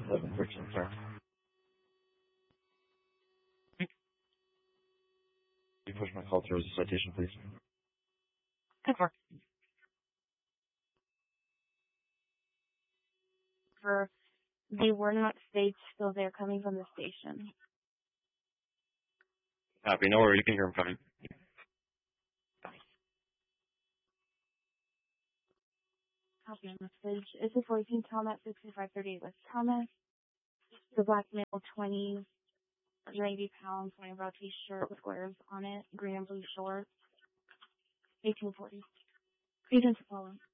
11:13, sorry. You push my call through as a citation, please. 10-4. They were not staged, so they're coming from the station. Copy. No worries. You can hear them coming. Copy on message. Is it 14 Thomas 6538 West Thomas? The black male 20, 90 pounds, wearing a t-shirt with squares on it, green and blue shorts. 1840. Agent to follow.